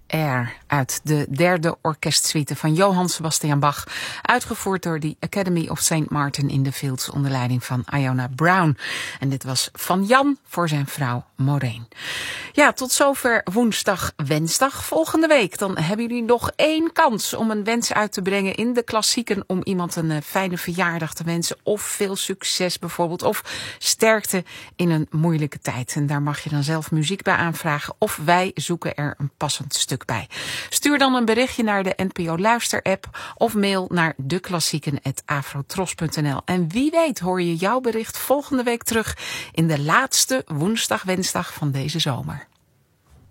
Air uit de derde orkestsuite van Johann Sebastian Bach, uitgevoerd door de Academy of St. Martin in the Fields onder leiding van Iona Brown. En dit was van Jan voor zijn vrouw Maureen. Ja, tot zover woensdag wensdag. Volgende week dan hebben jullie nog 1 kans om een wens uit te brengen in de klassieken, om iemand een fijne verjaardag te wensen of veel succes bijvoorbeeld, of sterkte in een moeilijke tijd. En daar mag je dan zelf muziek bij aanvragen of wij zoeken er een passend stuk bij. Stuur dan een berichtje naar de NPO Luister app of mail naar deklassieken@afrotros.nl. En wie weet hoor je jouw bericht volgende week terug in de laatste woensdag wensdag van deze zomer.